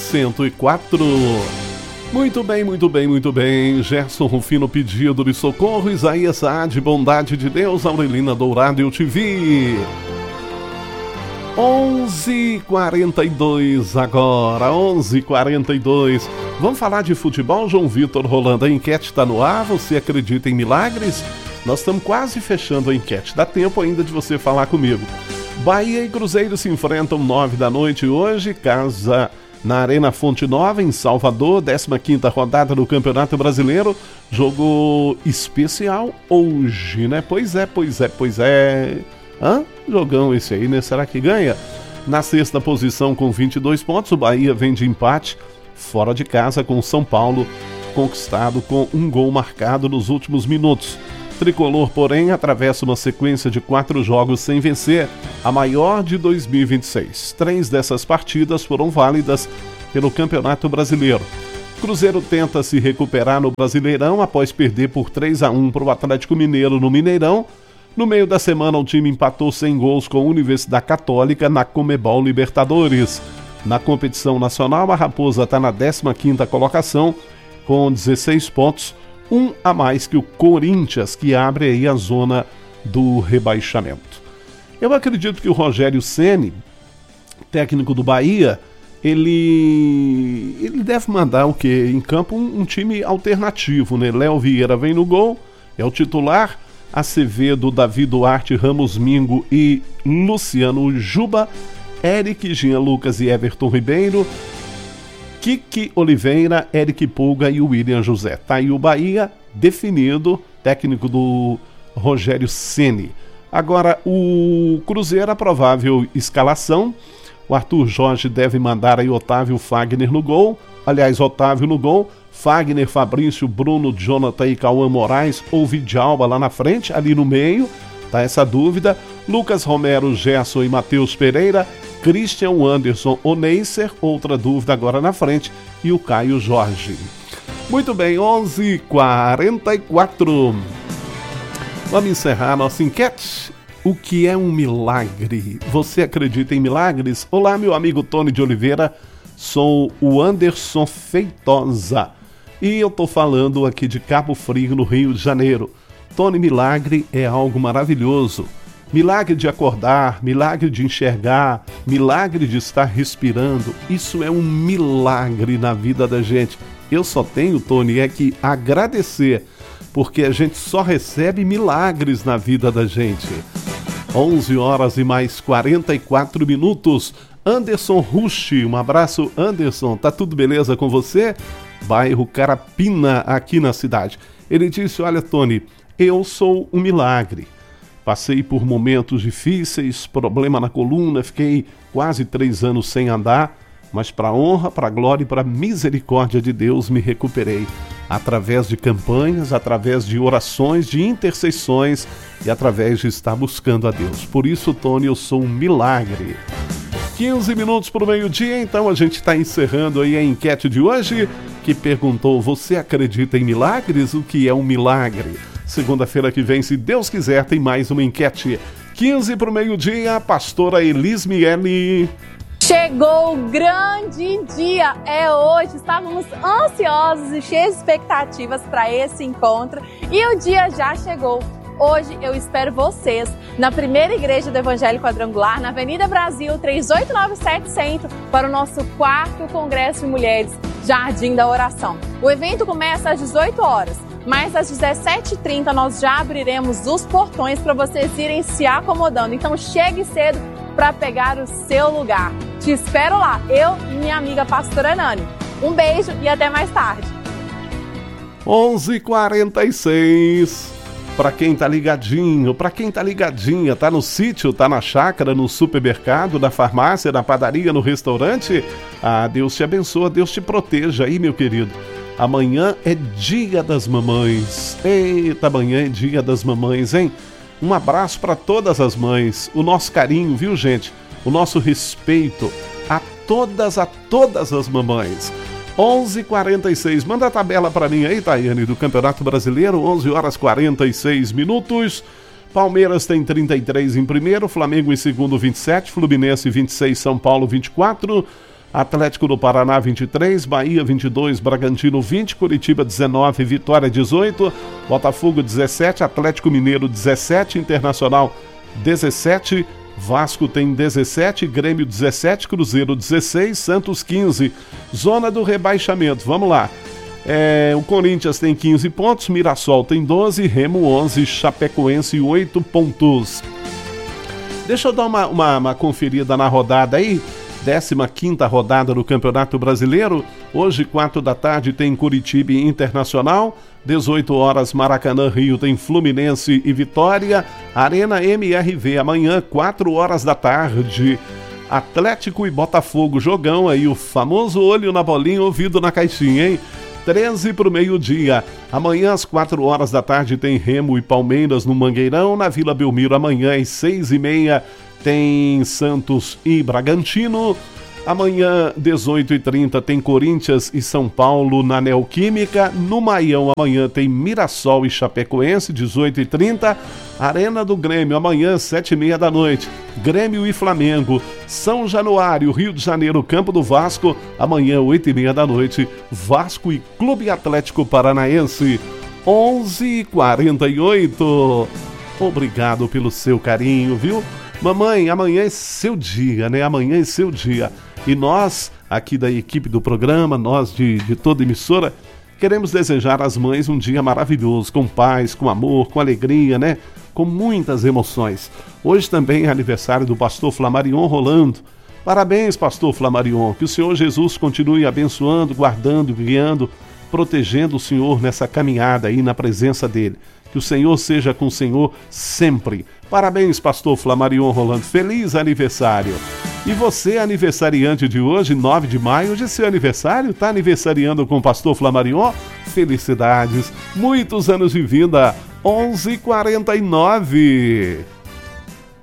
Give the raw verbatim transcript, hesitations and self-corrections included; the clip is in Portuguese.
cento e quatro. Muito bem, muito bem, muito bem. Gerson Rufino, pedido de socorro. Isaías Saad, bondade de Deus. Aurelina Dourado, eu te vi. onze e quarenta e dois agora, onze e quarenta e dois. Vamos falar de futebol, João Vitor Rolando. A enquete está no ar. Você acredita em milagres? Nós estamos quase fechando a enquete. Dá tempo ainda de você falar comigo. Bahia e Cruzeiro se enfrentam nove da noite hoje. Casa na Arena Fonte Nova, em Salvador. décima quinta rodada do Campeonato Brasileiro. Jogo especial hoje, né? Pois é, pois é, pois é. Hã? Jogão esse aí, né? Será que ganha? Na sexta posição com vinte e dois pontos, o Bahia vem de empate fora de casa com o São Paulo, conquistado com um gol marcado nos últimos minutos. Tricolor, porém, atravessa uma sequência de quatro jogos sem vencer, a maior de dois mil e vinte e seis. Três dessas partidas foram válidas pelo Campeonato Brasileiro. Cruzeiro tenta se recuperar no Brasileirão após perder por três a um para o Atlético Mineiro no Mineirão. No meio da semana, o time empatou sem gols com a Universidade Católica na Conmebol Libertadores. Na competição nacional, a Raposa está na décima quinta colocação com dezesseis pontos, um a mais que o Corinthians, que abre aí a zona do rebaixamento. Eu acredito que o Rogério Ceni, técnico do Bahia, ele, ele deve mandar o quê? Em campo um, um time alternativo, né? Léo Vieira vem no gol, é o titular. Acevedo, Davi Duarte, Ramos Mingo e Luciano Juba, Eric, Jean Lucas e Everton Ribeiro, Kiki Oliveira, Eric Pulga e William José. Tá aí o Bahia definido, técnico do Rogério Ceni. Agora o Cruzeiro, a provável escalação: o Arthur Jorge deve mandar aí Otávio, Fagner no gol. Aliás, Otávio no gol, Fagner, Fabrício, Bruno, Jonathan e Cauã Moraes ou Vidalba lá na frente, ali no meio, tá essa dúvida. Lucas Romero, Gerson e Matheus Pereira, Christian, Anderson, Oneiser, outra dúvida agora na frente, e o Caio Jorge. Muito bem, onze e quarenta e quatro. Vamos encerrar nossa enquete. O que é um milagre? Você acredita em milagres? Olá, meu amigo Tony de Oliveira. Sou o Anderson Feitosa e eu tô falando aqui de Cabo Frio, no Rio de Janeiro. Tony, milagre é algo maravilhoso. Milagre de acordar, milagre de enxergar, milagre de estar respirando. Isso é um milagre na vida da gente. Eu só tenho, Tony, é que agradecer, porque a gente só recebe milagres na vida da gente. onze horas e mais quarenta e quatro minutos. Anderson Rushi, um abraço, Anderson, tá tudo beleza com você? Bairro Carapina, aqui na cidade. Ele disse: olha, Tony, eu sou um milagre. Passei por momentos difíceis, problema na coluna, fiquei quase três anos sem andar, mas para a honra, para a glória e para a misericórdia de Deus me recuperei. Através de campanhas, através de orações, de intercessões e através de estar buscando a Deus. Por isso, Tony, eu sou um milagre. quinze minutos para o meio-dia, então a gente está encerrando aí a enquete de hoje, que perguntou: você acredita em milagres? O que é um milagre? Segunda-feira que vem, se Deus quiser, tem mais uma enquete. quinze para o meio-dia, pastora Elis Miele. Chegou o grande dia, é hoje, estávamos ansiosos e cheios de expectativas para esse encontro e o dia já chegou. Hoje eu espero vocês na primeira igreja do Evangelho Quadrangular, na Avenida Brasil, três oito nove sete Centro, para o nosso quarto Congresso de Mulheres, Jardim da Oração. O evento começa às dezoito horas, mas às dezessete e trinta nós já abriremos os portões para vocês irem se acomodando. Então chegue cedo para pegar o seu lugar. Te espero lá, eu e minha amiga pastora Nani. Um beijo e até mais tarde. onze e quarenta e seis. Para quem tá ligadinho, para quem tá ligadinha, tá no sítio, tá na chácara, no supermercado, na farmácia, na padaria, no restaurante, ah, Deus te abençoa, Deus te proteja aí, meu querido. Amanhã é dia das mamães. Eita, amanhã é dia das mamães, hein? Um abraço para todas as mães, o nosso carinho, viu, gente? O nosso respeito a todas, a todas as mamães. onze e quarenta e seis, manda a tabela para mim aí, Tayane, do Campeonato Brasileiro, onze horas e quarenta e seis minutos. Palmeiras tem trinta e três em primeiro, Flamengo em segundo, vinte e sete, Fluminense vinte e seis, São Paulo vinte e quatro. Atlético do Paraná vinte e três, Bahia vinte e dois, Bragantino vinte, Curitiba dezenove, Vitória dezoito, Botafogo dezessete, Atlético Mineiro dezessete, Internacional dezessete, Vasco tem dezessete, Grêmio dezessete, Cruzeiro dezesseis, Santos quinze. Zona do rebaixamento, vamos lá. É, o Corinthians tem quinze pontos, Mirassol tem doze, Remo onze, Chapecoense oito pontos. Deixa eu dar uma, uma, uma conferida na rodada aí. décima quinta rodada do Campeonato Brasileiro. Hoje, quatro da tarde, tem Curitiba e Internacional. dezoito horas, Maracanã, Rio, tem Fluminense e Vitória. Arena M R V, amanhã, quatro horas da tarde. Atlético e Botafogo, jogão aí, o famoso olho na bolinha, ouvido na caixinha, hein? treze para o meio-dia. Amanhã, às quatro horas da tarde, tem Remo e Palmeiras no Mangueirão. Na Vila Belmiro, amanhã, às seis e meia, tem Santos e Bragantino. Amanhã, dezoito e trinta, tem Corinthians e São Paulo na Neoquímica. No Maião, amanhã, tem Mirassol e Chapecoense, dezoito e trinta. Arena do Grêmio, amanhã, sete e meia da noite. Grêmio e Flamengo. São Januário, Rio de Janeiro, Campo do Vasco. Amanhã, oito e meia da noite. Vasco e Clube Atlético Paranaense. onze e quarenta e oito. Obrigado pelo seu carinho, viu? Mamãe, amanhã é seu dia, né? Amanhã é seu dia. E nós, aqui da equipe do programa, nós de, de toda emissora, queremos desejar às mães um dia maravilhoso, com paz, com amor, com alegria, né? Com muitas emoções. Hoje também é aniversário do pastor Flamarion Rolando. Parabéns, pastor Flamarion. Que o Senhor Jesus continue abençoando, guardando, guiando, protegendo o Senhor nessa caminhada aí na presença dele. Que o Senhor seja com o Senhor sempre. Parabéns, pastor Flamarion Rolando. Feliz aniversário. E você, aniversariante de hoje, nove de maio, hoje é seu aniversário, tá aniversariando com o pastor Flamarion? Felicidades, muitos anos de vida. onze e quarenta e nove.